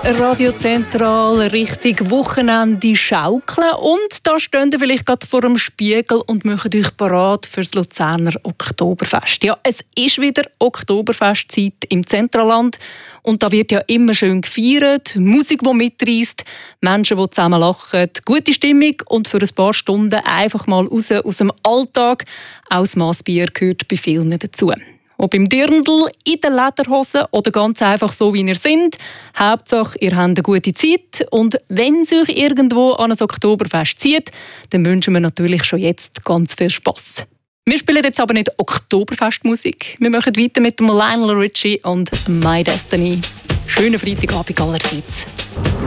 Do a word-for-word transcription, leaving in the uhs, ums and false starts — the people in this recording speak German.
Radiozentral Richtung Wochenende schaukeln und da stehen ihr vielleicht gerade vor dem Spiegel und machen euch parat für das Luzerner Oktoberfest. Ja, es ist wieder Oktoberfestzeit im Zentralland und da wird ja immer schön gefeiert, Musik, die mitreisst, Menschen, die zusammen lachen, gute Stimmung und für ein paar Stunden einfach mal raus aus dem Alltag. Auch das Massbier gehört bei vielen dazu. Ob im Dirndl, in den Lederhosen oder ganz einfach so, wie ihr seid. Hauptsache, ihr habt eine gute Zeit. Und wenn es euch irgendwo an ein Oktoberfest zieht, dann wünschen wir natürlich schon jetzt ganz viel Spass. Wir spielen jetzt aber nicht Oktoberfestmusik. Wir machen weiter mit dem Lionel Richie und My Destiny. Schönen Freitagabend allerseits.